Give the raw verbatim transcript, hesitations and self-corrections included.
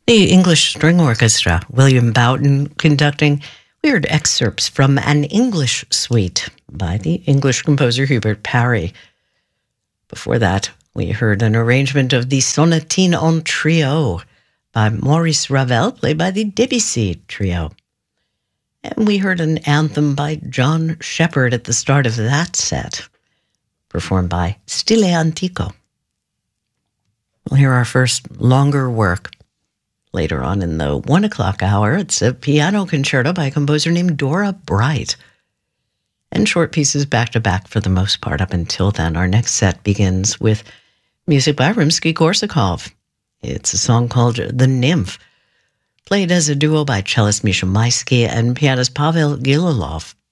The English String Orchestra, William Boughton conducting. We heard excerpts from An English Suite by the English composer Hubert Parry. Before that, we heard an arrangement of the Sonatine en Trio by Maurice Ravel, played by the Debussy Trio. And we heard an anthem by John Shepherd at the start of that set, performed by Stile Antico. We'll hear our first longer work later on in the one o'clock hour. It's a piano concerto by a composer named Dora Bright. And short pieces back-to-back for the most part up until then. Our next set begins with music by Rimsky-Korsakov. It's a song called The Nymph, played as a duo by cellist Misha Maisky and pianist Pavel Gililov.